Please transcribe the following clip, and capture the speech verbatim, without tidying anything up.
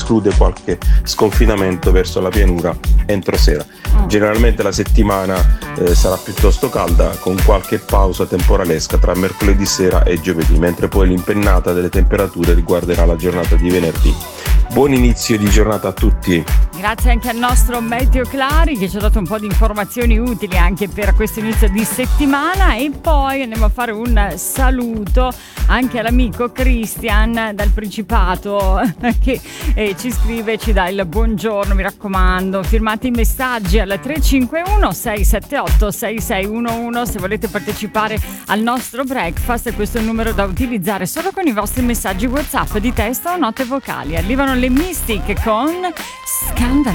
esclude qualche sconfinamento verso la pianura entro sera. Generalmente la settimana eh, sarà piuttosto calda, con qualche pausa temporalesca tra mercoledì sera e giovedì, mentre poi l'impennata delle temperature riguarderà la giornata di venerdì. Buon inizio di giornata a tutti. Grazie anche al nostro Meteo Clari che ci ha dato un po' di informazioni utili anche per questo inizio di settimana, e poi andiamo a fare un saluto anche all'amico Christian dal Principato che eh, ci scrive e ci dà il buongiorno, mi raccomando, firmate i messaggi al tre cinque uno sei sette otto sei sei uno uno se volete partecipare al nostro breakfast. Questo è il numero da utilizzare solo con i vostri messaggi WhatsApp di testo o note vocali. Arrivano le Mystic con Scandalo.